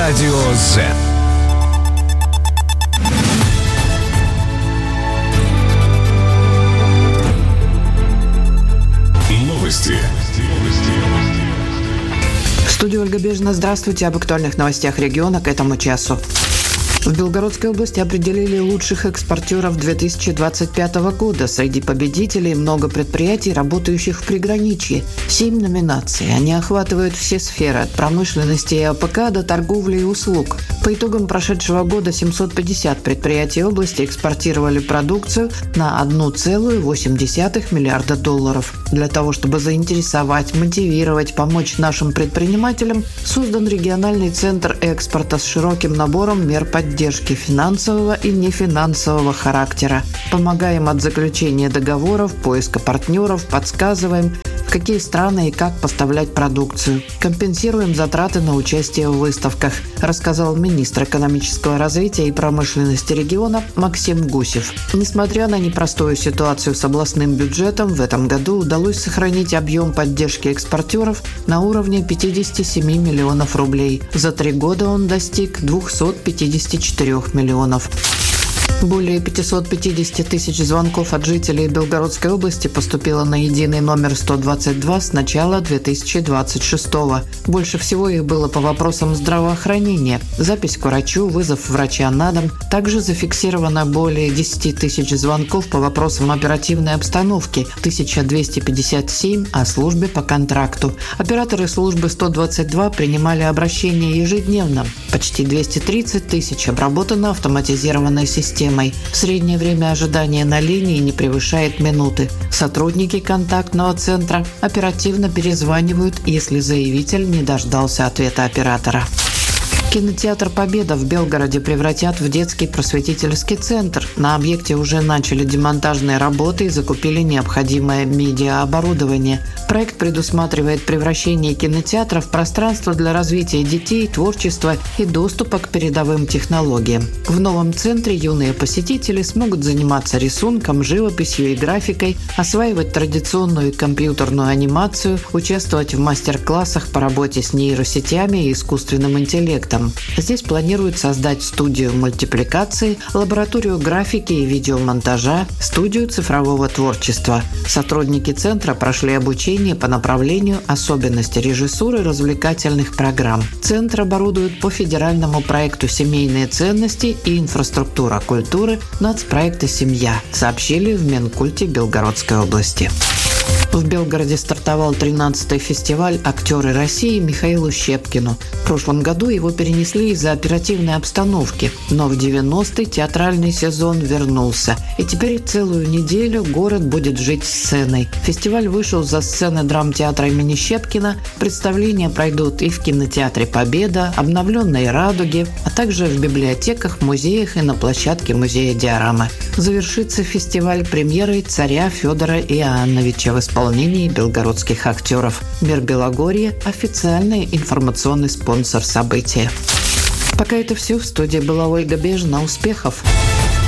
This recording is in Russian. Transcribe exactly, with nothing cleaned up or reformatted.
Радио Z. Новости. В студии Ольга Бежина. Здравствуйте. Об актуальных новостях региона к этому часу. В Белгородской области определили лучших экспортеров две тысячи двадцать пятого года. Среди победителей много предприятий, работающих в приграничье. Семь номинаций. Они охватывают все сферы, от промышленности и АПК до торговли и услуг. По итогам прошедшего года семьсот пятьдесят предприятий области экспортировали продукцию на один целых восемь десятых миллиарда долларов. Для того, чтобы заинтересовать, мотивировать, помочь нашим предпринимателям, создан региональный центр экспорта с широким набором мер поддержки. поддержки финансового и нефинансового характера. Помогаем от заключения договоров, поиска партнеров, подсказываем, в какие страны и как поставлять продукцию. Компенсируем затраты на участие в выставках, рассказал министр экономического развития и промышленности региона Максим Гусев. Несмотря на непростую ситуацию с областным бюджетом, в этом году удалось сохранить объем поддержки экспортеров на уровне пятьдесят семь миллионов рублей. За три года он достиг двести пятьдесят четыре миллионов. Более пятьсот пятьдесят тысяч звонков от жителей Белгородской области поступило на единый номер сто двадцать два с начала две тысячи двадцать шестого. Больше всего их было по вопросам здравоохранения. Запись к врачу, вызов врача на дом. Также зафиксировано более десять тысяч звонков по вопросам оперативной обстановки, тысяча двести пятьдесят семь о службе по контракту. Операторы службы сто двадцать два принимали обращения ежедневно. Почти двести тридцать тысяч обработано автоматизированной системой. Среднее время ожидания на линии не превышает минуты. Сотрудники контактного центра оперативно перезванивают, если заявитель не дождался ответа оператора. Кинотеатр «Победа» в Белгороде превратят в детский просветительский центр. На объекте уже начали демонтажные работы и закупили необходимое медиаоборудование. Проект предусматривает превращение кинотеатра в пространство для развития детей, творчества и доступа к передовым технологиям. В новом центре юные посетители смогут заниматься рисунком, живописью и графикой, осваивать традиционную компьютерную анимацию, участвовать в мастер-классах по работе с нейросетями и искусственным интеллектом. Здесь планируют создать студию мультипликации, лабораторию графики и видеомонтажа, студию цифрового творчества. Сотрудники центра прошли обучение по направлению особенности режиссуры развлекательных программ. Центр оборудуют по федеральному проекту «Семейные ценности и инфраструктура культуры» нацпроекта «Семья», сообщили в Минкульте Белгородской области. В Белгороде стартовал тринадцатый фестиваль «Актеры России» Михаилу Щепкину. В прошлом году его перенесли из-за оперативной обстановки, но в девяностый театральный сезон вернулся. И теперь целую неделю город будет жить сценой. Фестиваль вышел за сцены драмтеатра имени Щепкина. Представления пройдут и в кинотеатре «Победа», обновленной «Радуге», а также в библиотеках, музеях и на площадке музея «Диорама». Завершится фестиваль премьерой «Царя Федора Иоанновича» в исполнении белгородских актеров. Мир Белогорья – официальный информационный спонсор события. Пока это все. В студии была Ольга Бежина. Успехов!